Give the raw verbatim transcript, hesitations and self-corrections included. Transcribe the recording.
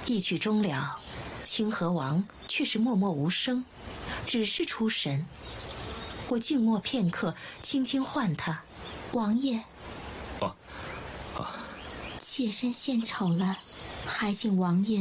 一曲终了，清河王却是默默无声，只是出神。我静默片刻，轻轻唤他：“ 王爷。” 啊啊！ 妾身献丑了，还请王爷